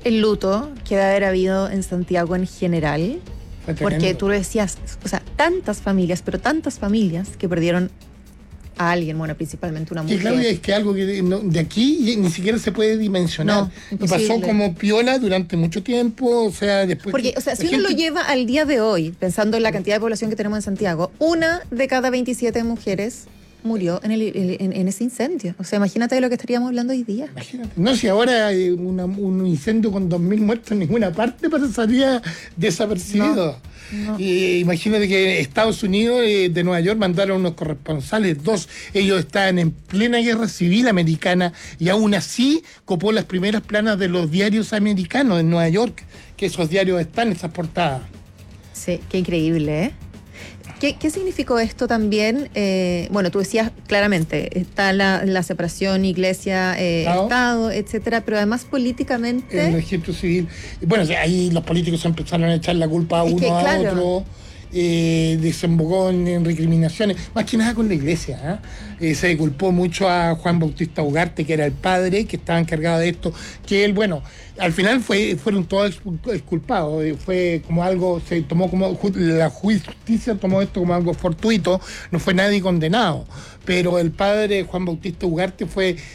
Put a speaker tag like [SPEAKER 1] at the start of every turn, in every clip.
[SPEAKER 1] el luto que debe haber habido en Santiago en general, porque tú lo decías, o sea, tantas familias, pero tantas familias que perdieron a alguien, bueno, principalmente una mujer.
[SPEAKER 2] Y Claudia, es que algo que de aquí ni siquiera se puede dimensionar. Y pasó como piola durante mucho tiempo, o sea, después...
[SPEAKER 1] Porque, o sea, si uno lo lleva al día de hoy, pensando en la cantidad de población que tenemos en Santiago, 1 de cada 27 mujeres murió en ese incendio. O sea, imagínate de lo que estaríamos hablando hoy día.
[SPEAKER 2] Imagínate. No, si ahora hay un incendio con 2.000 muertos en ninguna parte pasaría desapercibido. No. Imagínate que Estados Unidos de Nueva York mandaron unos corresponsales, 2. Ellos estaban en plena guerra civil americana y aún así copó las primeras planas de los diarios americanos en Nueva York, que esos diarios están en esas portadas.
[SPEAKER 1] Sí, qué increíble, ¿eh? ¿Qué significó esto también? Bueno, tú decías claramente, está la separación iglesia-Estado, etcétera, pero además políticamente...
[SPEAKER 2] El registro civil. Bueno, ahí los políticos empezaron a echar la culpa a uno a otro. Desembocó en recriminaciones, más que nada con la iglesia. Se culpó mucho a Juan Bautista Ugarte, que era el padre que estaba encargado de esto, que él, bueno, al final fueron todos exculpados, fue como algo, se tomó como, la justicia tomó esto como algo fortuito, no fue nadie condenado, pero el padre Juan Bautista Ugarte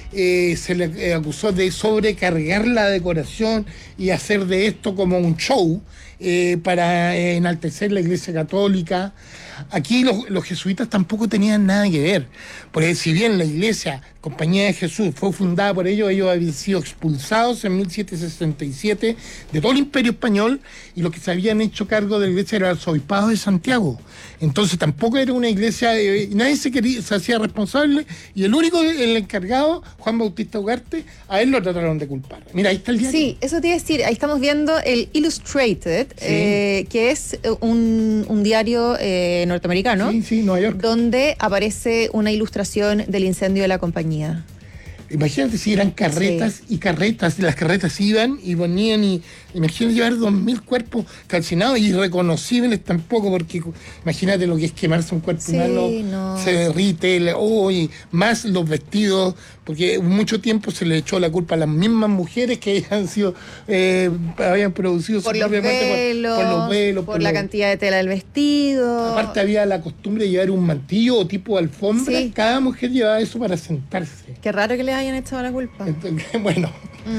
[SPEAKER 2] se le acusó de sobrecargar la decoración y hacer de esto como un show, para enaltecer la Iglesia Católica. Aquí los jesuitas tampoco tenían nada que ver, porque si bien la Iglesia Compañía de Jesús fue fundada por ellos habían sido expulsados en 1767 de todo el Imperio Español, y los que se habían hecho cargo de la iglesia era el arzobispado de Santiago. Entonces tampoco era una iglesia, nadie se hacía responsable, y el encargado, Juan Bautista Ugarte, a él lo trataron de culpar. Mira, ahí está el diario.
[SPEAKER 1] Sí, eso te iba a decir, ahí estamos viendo el Illustrated, que es un diario norteamericano,
[SPEAKER 2] Nueva York,
[SPEAKER 1] donde aparece una ilustración del incendio de la compañía.
[SPEAKER 2] Imagínate si eran carretas y carretas, las carretas iban y ponían, y imagínate llevar 2.000 cuerpos calcinados y irreconocibles tampoco, porque imagínate lo que es quemarse un cuerpo humano, se derrite, más los vestidos, porque mucho tiempo se le echó la culpa a las mismas mujeres que habían producido
[SPEAKER 1] por los velos, por la cantidad de tela del vestido.
[SPEAKER 2] Aparte había la costumbre de llevar un mantillo o tipo de alfombra, cada mujer llevaba eso para sentarse.
[SPEAKER 1] Qué raro que les hayan echado la culpa.
[SPEAKER 2] Entonces, bueno,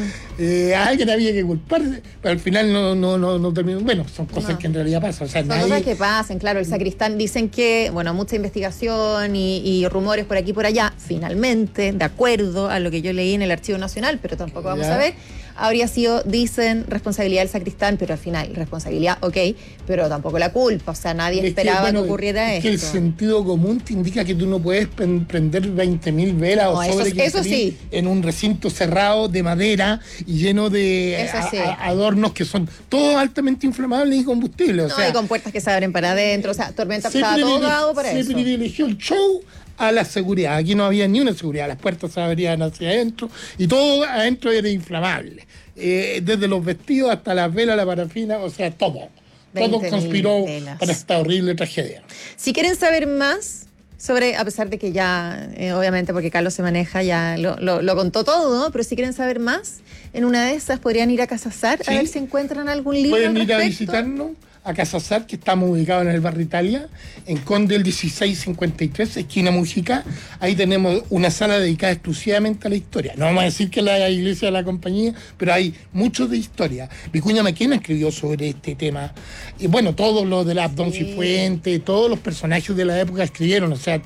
[SPEAKER 2] alguien había que culparse, pero al final no terminó. Bueno, son cosas que en realidad pasan. O sea,
[SPEAKER 1] son cosas que pasan, claro. El sacristán, dicen que, bueno, mucha investigación y rumores por aquí y por allá, finalmente, de acuerdo a lo que yo leí en el Archivo Nacional, pero tampoco vamos a ver, habría sido, dicen, responsabilidad del sacristán, pero al final, responsabilidad, pero tampoco la culpa. O sea, nadie esperaba que ocurriera esto.
[SPEAKER 2] Que el sentido común te indica que tú no puedes prender 20.000 velas o sobre
[SPEAKER 1] eso sí,
[SPEAKER 2] en un recinto cerrado de madera y lleno de adornos que son todos altamente inflamables y combustibles.
[SPEAKER 1] Y con puertas que se abren para adentro. O sea, Tormenta estaba todo dado para eso.
[SPEAKER 2] Se privilegió el show a la seguridad. Aquí no había ni una seguridad, las puertas se abrían hacia adentro y todo adentro era inflamable. Desde los vestidos hasta las velas, la parafina, o sea, todo conspiró para esta horrible tragedia.
[SPEAKER 1] Si quieren saber más sobre, a pesar de que ya, obviamente porque Carlos se maneja, ya lo contó todo, ¿no? Pero si quieren saber más, en una de esas podrían ir a Casasar a ver si encuentran algún libro.
[SPEAKER 2] Pueden ir a visitarnos a Casasar, que estamos ubicados en el barrio Italia, en Conde el 1653, esquina Mujica. Ahí tenemos una sala dedicada exclusivamente a la historia. No vamos a decir que la iglesia de la compañía, pero hay mucho de historia. Vicuña Maquena escribió sobre este tema. Y bueno, todos los de la Abdón Cifuentes, todos los personajes de la época escribieron, o sea,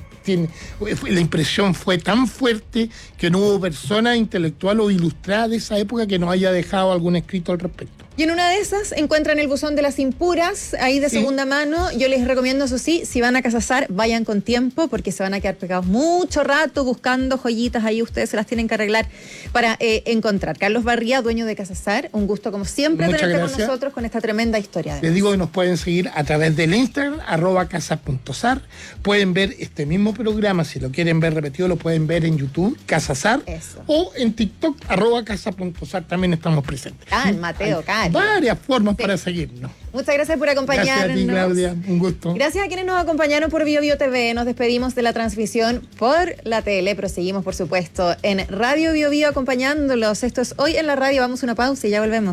[SPEAKER 2] la impresión fue tan fuerte que no hubo persona intelectual o ilustrada de esa época que nos haya dejado algún escrito al respecto.
[SPEAKER 1] Y en una de esas encuentran el buzón de las impuras, ahí de segunda mano. Yo les recomiendo, eso sí, si van a Casasar, vayan con tiempo, porque se van a quedar pegados mucho rato buscando joyitas. Ahí ustedes se las tienen que arreglar para encontrar. Carlos Barría, dueño de Casasar, un gusto como siempre tenerte con nosotros con esta tremenda historia.
[SPEAKER 2] Les digo que nos pueden seguir a través del Instagram, @casa.sar. Pueden ver este mismo programa, si lo quieren ver repetido, lo pueden ver en YouTube, Casasar, o en TikTok, @casa.sar, también estamos presentes.
[SPEAKER 1] Mateo,
[SPEAKER 2] varias formas para seguirnos.
[SPEAKER 1] Muchas gracias por acompañarnos.
[SPEAKER 2] Gracias a ti, Claudia, un gusto.
[SPEAKER 1] Gracias a quienes nos acompañaron por BioBio TV. Nos despedimos de la transmisión por la tele, pero seguimos, por supuesto, en Radio BioBio acompañándolos. Esto es Hoy en la Radio. Vamos a una pausa y ya volvemos.